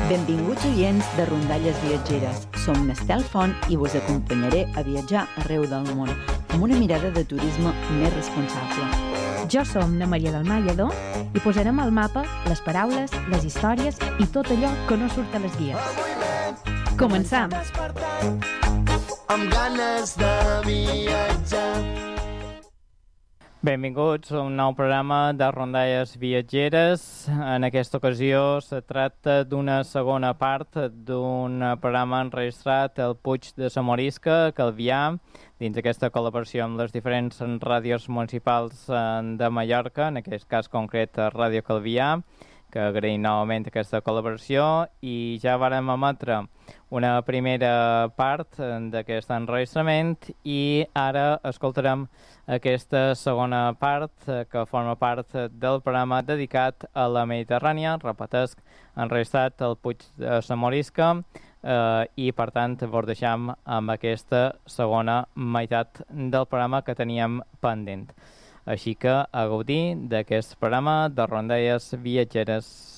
Benvinguts oients de Rondalles Viatgeres. Som Nestel Font i vos acompanyaré a viatjar arreu del món amb una mirada de turisme més responsable. Jo som na Maria del Mallado i posarem al mapa les paraules, les històries i tot allò que no surt a les guies. Començam! Amb ganes de viatjar. Benvinguts a un nou programa de Rondalles Viatgeres. En aquesta ocasió se tracta d'una segona part d'un programa enregistrat al Puig de la Morisca, a Calvià, dins d'aquesta col·laboració amb les diferents ràdios municipals de Mallorca, en aquest cas concret Ràdio Calvià, que agraïm novament aquesta col·laboració, i ja vàrem emetre una primera part d'aquest enregistrament i ara escoltarem aquesta segona part que forma part del programa dedicat a la Mediterrània, repetesc, enregistrat al Puig de la Morisca, i per tant vos deixam amb aquesta segona meitat del programa que teníem pendent. Així que a gaudir d'aquest programa de Rondalles Viatgeres.